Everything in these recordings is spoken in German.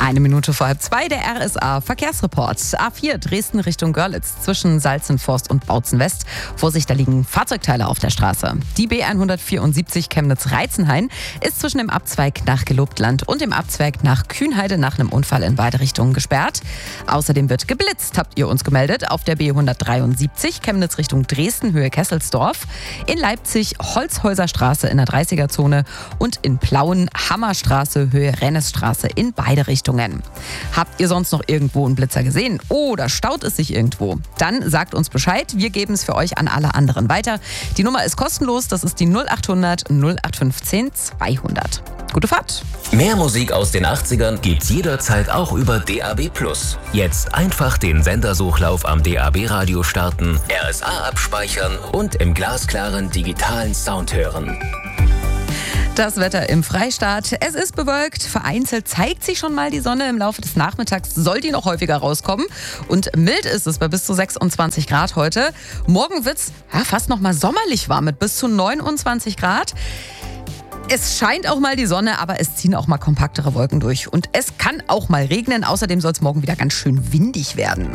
Eine Minute vor 1:30, der RSA-Verkehrsreport. A4 Dresden Richtung Görlitz zwischen Salzenforst und Bautzen West. Vorsicht, da liegen Fahrzeugteile auf der Straße. Die B174 Chemnitz-Reizenhain ist zwischen dem Abzweig nach Gelobtland und dem Abzweig nach Kühnheide nach einem Unfall in beide Richtungen gesperrt. Außerdem wird geblitzt, habt ihr uns gemeldet, auf der B173 Chemnitz Richtung Dresden, Höhe Kesselsdorf. In Leipzig Holzhäuserstraße in der 30er-Zone und in Plauen Hammerstraße, Höhe Rennesstraße in beide Richtungen. Habt ihr sonst noch irgendwo einen Blitzer gesehen oder staut es sich irgendwo? Dann sagt uns Bescheid, wir geben es für euch an alle anderen weiter. Die Nummer ist kostenlos, das ist die 0800 0815 200. Gute Fahrt! Mehr Musik aus den 80ern gibt's jederzeit auch über DAB+. Jetzt einfach den Sendersuchlauf am DAB-Radio starten, RSA abspeichern und im glasklaren digitalen Sound hören. Das Wetter im Freistaat. Es ist bewölkt. Vereinzelt zeigt sich schon mal die Sonne. Im Laufe des Nachmittags soll die noch häufiger rauskommen. Und mild ist es bei bis zu 26 Grad heute. Morgen wird's fast noch mal sommerlich warm mit bis zu 29 Grad. Es scheint auch mal die Sonne, aber es ziehen auch mal kompaktere Wolken durch. Und es kann auch mal regnen. Außerdem soll es morgen wieder ganz schön windig werden.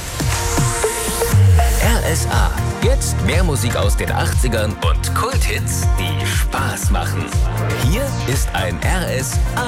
RSA. Jetzt mehr Musik aus den 80ern und Kulthits, die Spaß machen. Hier ist ein RSA.